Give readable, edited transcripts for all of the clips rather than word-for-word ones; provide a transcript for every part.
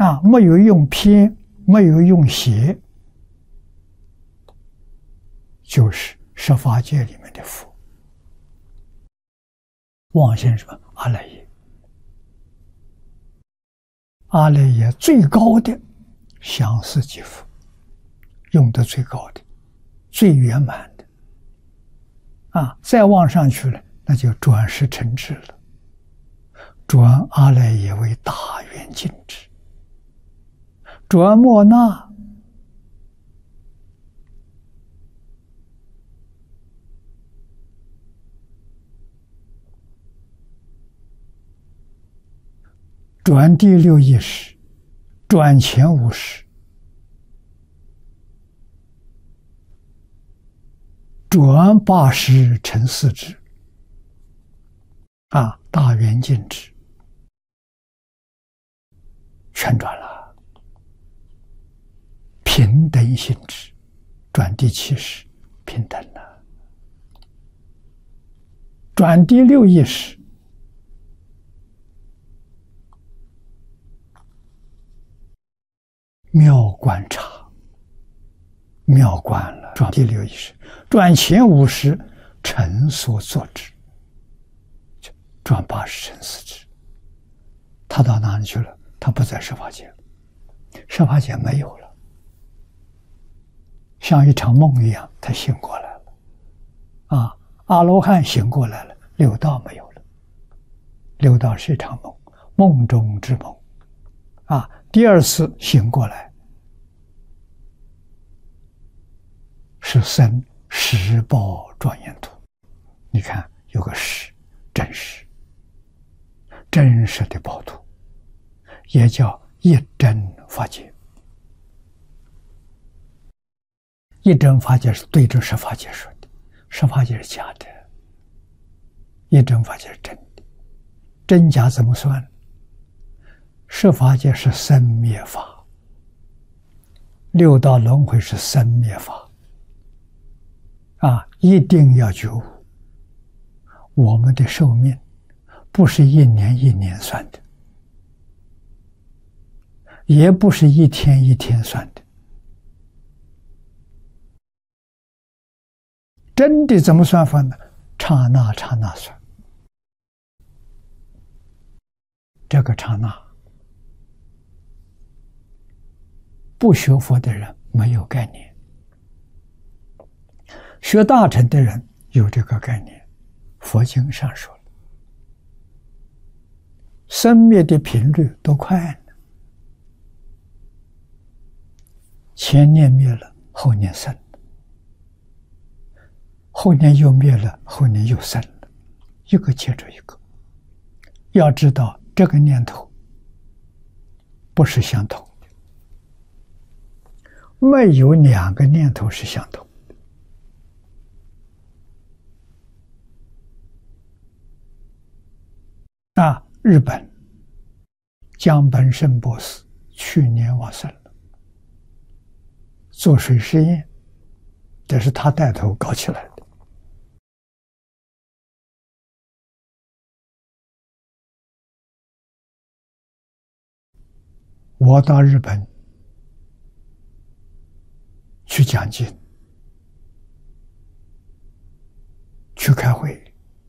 没有用偏，没有用邪，就是十法界里面的佛。妄心什么？阿赖耶。阿赖耶最高的相似即佛，用的最高的、最圆满的。再往上去了，那就转识成智了。转阿赖耶为大圆净智，转莫那转第六意识，转前五识，转八识成四智，大圆净智全转了。平等性质转第七识，平等了。转第六意识，妙观察，妙观了。转第六意识，转前五识成所作之，转八识成四智。他到哪里去了？他不在十法界，十法界没有了，像一场梦一样，他醒过来了。阿罗汉醒过来了，六道没有了。六道是一场梦，梦中之梦。第二次醒过来，是生十报庄严土。你看有个实，真实，真实的报土，也叫一真法界。一真法界是对着十法界说的，十法界是假的，一真法界是真的。真假怎么算？十法界是生灭法，六道轮回是生灭法。一定要觉悟，我们的寿命不是一年一年算的，也不是一天一天算的。真的怎么算法呢？刹那刹那算。这个刹那，不学佛的人没有概念，学大乘的人有这个概念。佛经上说了，生灭的频率多快呢？前年灭了，后年生了，后年又灭了，后年又生了，一个接着一个。要知道这个念头不是相同的，没有两个念头是相同的。日本江本胜博士去年往生了，做水实验，这是他带头搞起来的。我到日本去讲经，去开会，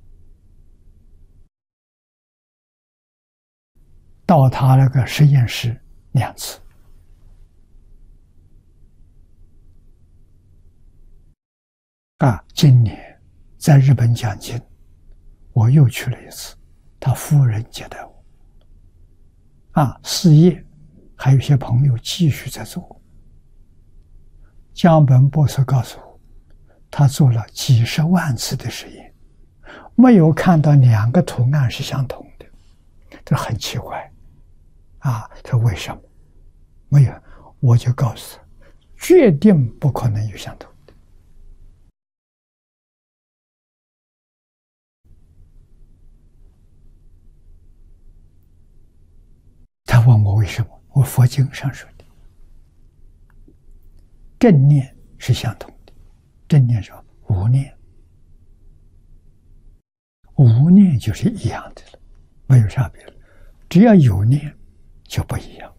到他那个实验室2次。今年在日本讲经，我又去了1次，他夫人接待我。事业还有些朋友继续在做。江本博士告诉我，他做了几十万次的实验，没有看到2个图案是相同的，这很奇怪。他为什么没有？我就告诉他，决定不可能有相同的。他问我为什么，我佛经上说的，正念是相同的。正念说无念，无念就是一样的了，没有差别了。只要有念就不一样。